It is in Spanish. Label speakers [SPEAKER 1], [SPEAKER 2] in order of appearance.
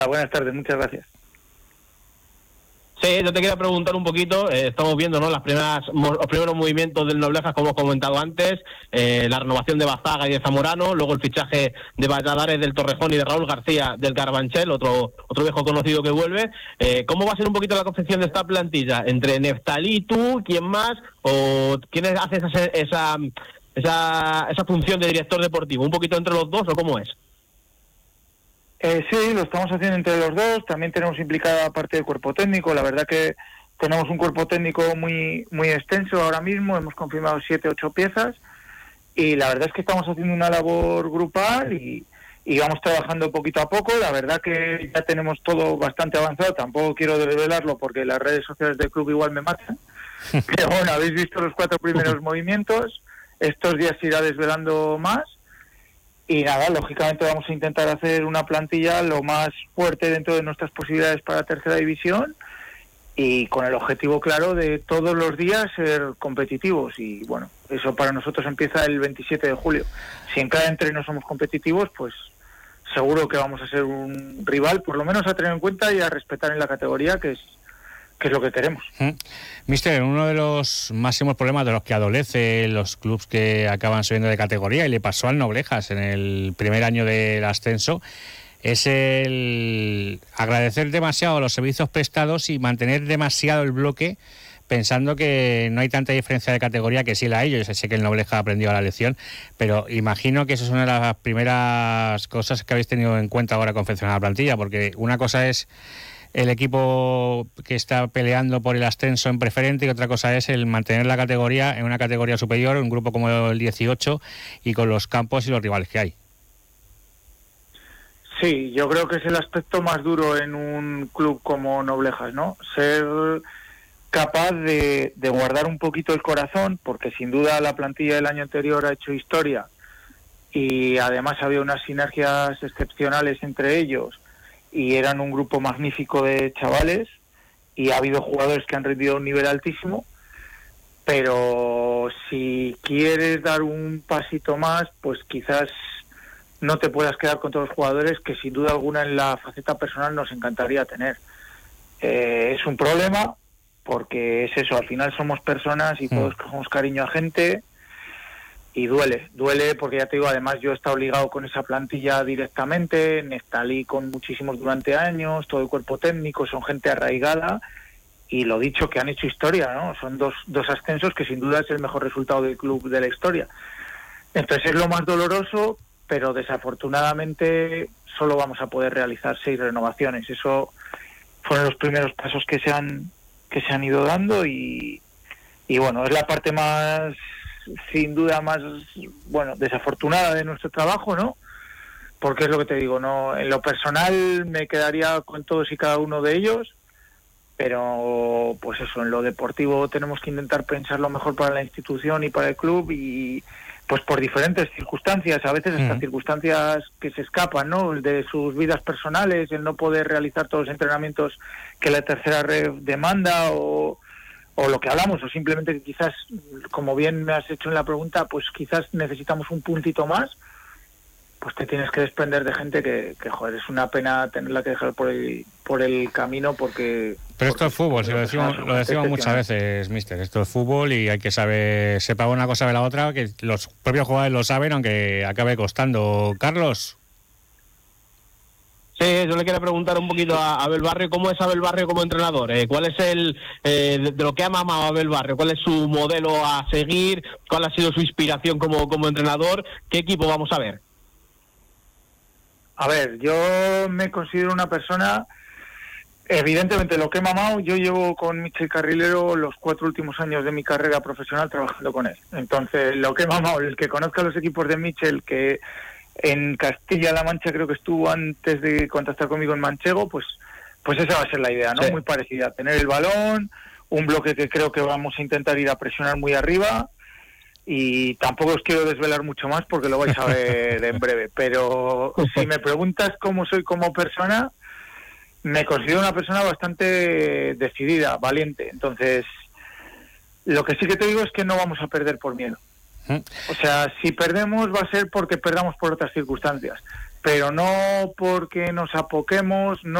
[SPEAKER 1] Buenas tardes, muchas gracias.
[SPEAKER 2] Sí, yo te quería preguntar un poquito, estamos viendo, ¿no?, los primeros movimientos del Noblejas, como hemos comentado antes, la renovación de Bazaga y de Zamorano, luego el fichaje de Valladares del Torrejón y de Raúl García del Carabanchel, otro viejo conocido que vuelve. ¿Cómo va a ser un poquito la confección de esta plantilla? ¿Entre Neftalí y tú, quién más? ¿O quién hace esa función de director deportivo? ¿Un poquito entre los dos o cómo es?
[SPEAKER 1] Sí, lo estamos haciendo entre los dos. También tenemos implicada parte del cuerpo técnico. La verdad que tenemos un cuerpo técnico muy extenso ahora mismo. Hemos confirmado 7, 8 piezas. Y la verdad es que estamos haciendo una labor grupal y vamos trabajando poquito a poco. La verdad que ya tenemos todo bastante avanzado. Tampoco quiero desvelarlo porque las redes sociales del club igual me matan. Pero bueno, habéis visto los 4 primeros movimientos. Estos días se irá desvelando más. Y nada, lógicamente vamos a intentar hacer una plantilla lo más fuerte dentro de nuestras posibilidades para tercera división y con el objetivo claro de todos los días ser competitivos. Y bueno, eso para nosotros empieza el 27 de julio. Si en cada entreno somos competitivos, pues seguro que vamos a ser un rival, por lo menos a tener en cuenta y a respetar en la categoría, que es lo que queremos.
[SPEAKER 3] Mister, uno de los máximos problemas de los que adolece los clubes que acaban subiendo de categoría, y le pasó al Noblejas en el primer año del ascenso, es el agradecer demasiado los servicios prestados y mantener demasiado el bloque, pensando que no hay tanta diferencia de categoría, que sí la hay. Yo sé que el Noblejas ha aprendido la lección, pero imagino que esa es una de las primeras cosas que habéis tenido en cuenta ahora confeccionar la plantilla, porque una cosa es el equipo que está peleando por el ascenso en preferente y otra cosa es el mantener la categoría en una categoría superior, un grupo como el 18 y con los campos y los rivales que hay.
[SPEAKER 1] Sí, yo creo que es el aspecto más duro en un club como Noblejas, ¿no? Ser capaz de guardar un poquito el corazón, porque sin duda la plantilla del año anterior ha hecho historia y además había unas sinergias excepcionales entre ellos y eran un grupo magnífico de chavales y ha habido jugadores que han rendido a un nivel altísimo, pero si quieres dar un pasito más, pues quizás no te puedas quedar con todos los jugadores que sin duda alguna en la faceta personal nos encantaría tener. Es un problema porque es eso, al final somos personas y todos cogemos cariño a gente. Y duele porque ya te digo, además yo he estado ligado con esa plantilla directamente, Neftalí con muchísimos durante años, todo el cuerpo técnico, son gente arraigada y lo dicho, que han hecho historia, ¿no? Son dos ascensos que sin duda es el mejor resultado del club de la historia. Entonces es lo más doloroso, pero desafortunadamente solo vamos a poder realizar 6 renovaciones. Eso fueron los primeros pasos que se han ido dando y bueno, es la parte más, sin duda más, bueno, desafortunada de nuestro trabajo, ¿no? Porque es lo que te digo, no, en lo personal me quedaría con todos y cada uno de ellos, pero pues eso, en lo deportivo tenemos que intentar pensar lo mejor para la institución y para el club y pues por diferentes circunstancias, a veces hasta circunstancias que se escapan, ¿no?, de sus vidas personales, el no poder realizar todos los entrenamientos que la tercera red demanda o lo que hablamos, o simplemente que quizás, como bien me has hecho en la pregunta, pues quizás necesitamos un puntito más, pues te tienes que desprender de gente que joder, es una pena tenerla que dejar por el camino porque...
[SPEAKER 3] Pero esto es fútbol, si lo decimos muchas veces, mister, esto es fútbol y hay que saber, sepa una cosa de la otra, que los propios jugadores lo saben, aunque acabe costando. Carlos.
[SPEAKER 2] Sí, yo le quiero preguntar un poquito a Abel Barrio, ¿cómo es Abel Barrio como entrenador? ¿Cuál es de lo que ha mamado Abel Barrio? ¿Cuál es su modelo a seguir? ¿Cuál ha sido su inspiración como entrenador? ¿Qué equipo vamos a ver?
[SPEAKER 1] A ver, yo me considero una persona, evidentemente lo que he mamado, yo llevo con Michel Carrilero los 4 últimos años de mi carrera profesional trabajando con él. Entonces, lo que he mamado, el que conozca los equipos de Michel, que en Castilla-La Mancha creo que estuvo antes de contactar conmigo en Manchego, pues esa va a ser la idea, ¿no? Sí. Muy parecida, tener el balón, un bloque que creo que vamos a intentar ir a presionar muy arriba, y tampoco os quiero desvelar mucho más porque lo vais a ver en breve, pero si me preguntas cómo soy como persona, me considero una persona bastante decidida, valiente. Entonces, lo que sí que te digo es que no vamos a perder por miedo. O sea, si perdemos va a ser porque perdamos por otras circunstancias. pero no porque nos apoquemos, no